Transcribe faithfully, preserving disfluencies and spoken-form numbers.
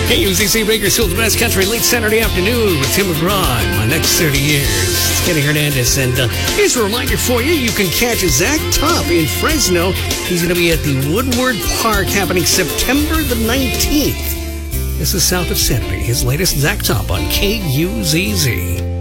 K U Z C Bakersfield's Best Country late Saturday afternoon with Tim McGraw in my next thirty years. It's Kenny Hernandez, and uh, here's a reminder for you. You can catch Zach Top in Fresno. He's going to be at the Woodward Park happening September the nineteenth. This is South of Sanity, his latest Zach Top on K U Z Z.